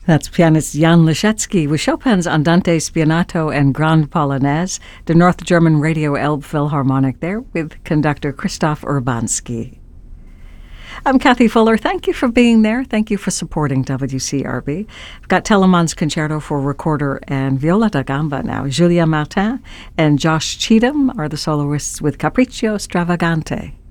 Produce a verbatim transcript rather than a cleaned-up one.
That's pianist Jan Leschetski with Chopin's Andante Spianato and Grand Polonaise, the North German Radio Elbe Philharmonic there with conductor Christoph Urbanski. I'm Kathy Fuller. Thank you for being there. Thank you for supporting W C R B. I've got Telemann's Concerto for Recorder and Viola da Gamba now. Julia Martin and Josh Cheatham are the soloists with Capriccio Stravagante.